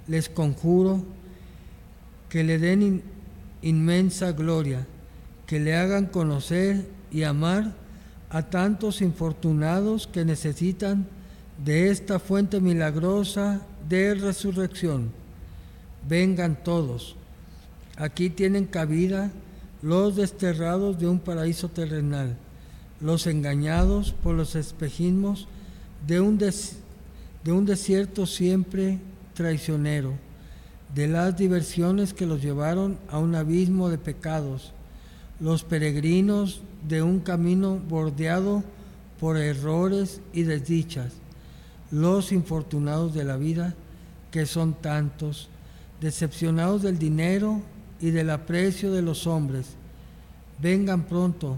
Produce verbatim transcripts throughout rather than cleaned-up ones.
les conjuro que le den in, inmensa gloria, que le hagan conocer y amar a tantos infortunados que necesitan de esta fuente milagrosa de resurrección. Vengan todos. Aquí tienen cabida los desterrados de un paraíso terrenal, los engañados por los espejismos de un, des, de un desierto siempre traicionero, de las diversiones que los llevaron a un abismo de pecados, los peregrinos de un camino bordeado por errores y desdichas, los infortunados de la vida, que son tantos, decepcionados del dinero y del aprecio de los hombres. Vengan pronto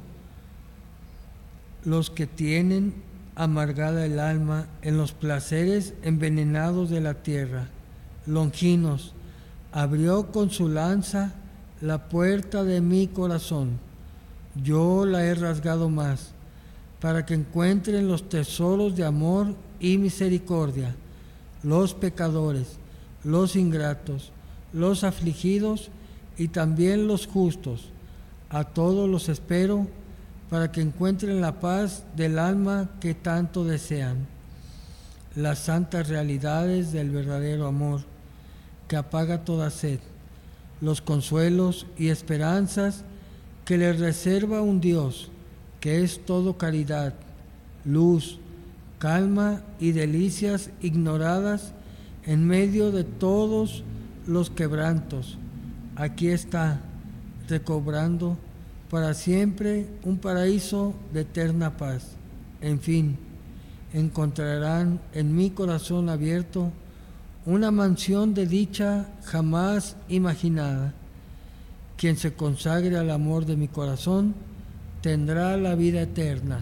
los que tienen amargada el alma en los placeres envenenados de la tierra. Longinos abrió con su lanza la puerta de mi corazón. Yo la he rasgado más, para que encuentren los tesoros de amor y misericordia, los pecadores, los ingratos, los afligidos y también los justos. A todos los espero, para que encuentren la paz del alma que tanto desean, las santas realidades del verdadero amor, que apaga toda sed, los consuelos y esperanzas que les reserva un Dios, que es todo caridad, luz, calma y delicias ignoradas en medio de todos los quebrantos. Aquí está, recobrando para siempre un paraíso de eterna paz. En fin, encontrarán en mi corazón abierto una mansión de dicha jamás imaginada. Quien se consagre al amor de mi corazón tendrá la vida eterna.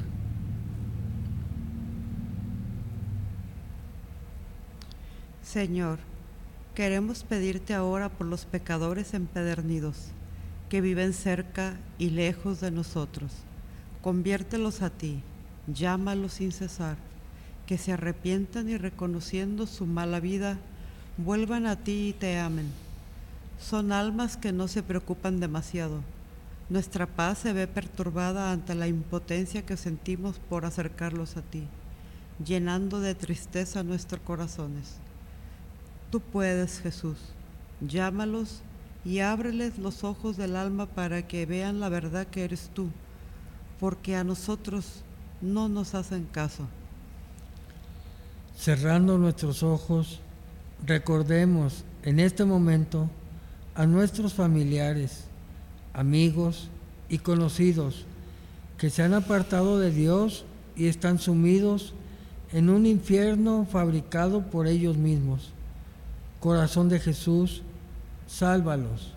Señor, queremos pedirte ahora por los pecadores empedernidos que viven cerca y lejos de nosotros. Conviértelos a ti, llámalos sin cesar, que se arrepientan y reconociendo su mala vida, vuelvan a ti y te amen. Son almas que no se preocupan demasiado. Nuestra paz se ve perturbada ante la impotencia que sentimos por acercarlos a ti, llenando de tristeza nuestros corazones. Tú puedes, Jesús, llámalos y ábreles los ojos del alma para que vean la verdad que eres tú, porque a nosotros no nos hacen caso. Cerrando nuestros ojos, recordemos en este momento a nuestros familiares, amigos y conocidos que se han apartado de Dios y están sumidos en un infierno fabricado por ellos mismos. Corazón de Jesús, sálvalos.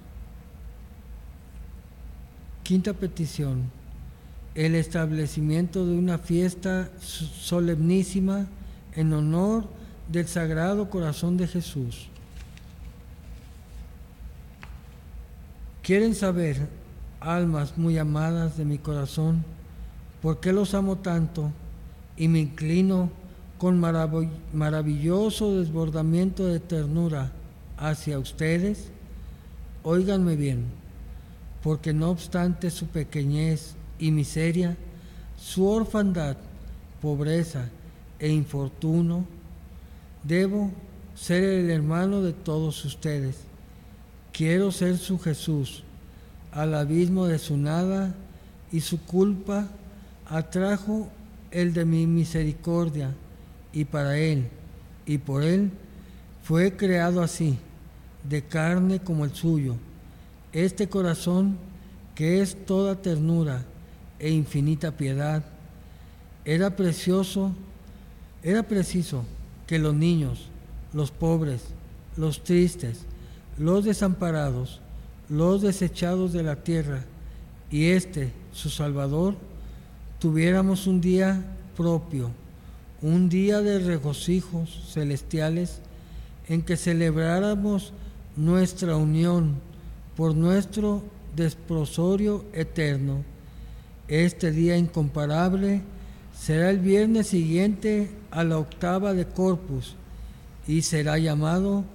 Quinta petición: el establecimiento de una fiesta solemnísima en honor del Sagrado Corazón de Jesús. ¿Quieren saber, almas muy amadas de mi corazón, por qué los amo tanto y me inclino con marav- maravilloso desbordamiento de ternura hacia ustedes? Óiganme bien, porque no obstante su pequeñez y miseria, su orfandad, pobreza e infortunio, debo ser el hermano de todos ustedes. Quiero ser su Jesús. Al abismo de su nada y su culpa atrajo el de mi misericordia, y para él y por él fue creado así, de carne como el suyo. Este corazón, que es toda ternura e infinita piedad, era precioso, era preciso que los niños, los pobres, los tristes, los desamparados, los desechados de la tierra y este, su Salvador, tuviéramos un día propio, un día de regocijos celestiales en que celebráramos nuestra unión por nuestro desposorio eterno. Este día incomparable será el viernes siguiente a la octava de Corpus y será llamado